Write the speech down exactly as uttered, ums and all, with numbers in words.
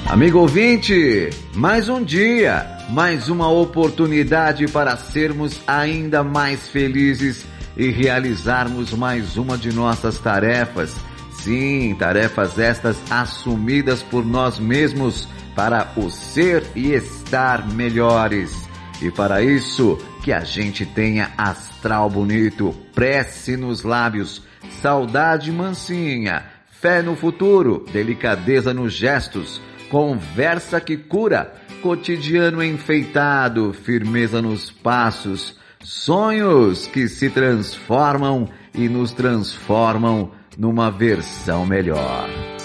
Amigo ouvinte, mais um dia, mais uma oportunidade para sermos ainda mais felizes e realizarmos mais uma de nossas tarefas. Sim, tarefas estas assumidas por nós mesmos para o ser e estar melhores. E para isso, que a gente tenha astral bonito, prece nos lábios, saudade mansinha, fé no futuro, delicadeza nos gestos, conversa que cura, cotidiano enfeitado, firmeza nos passos, sonhos que se transformam e nos transformam numa versão melhor.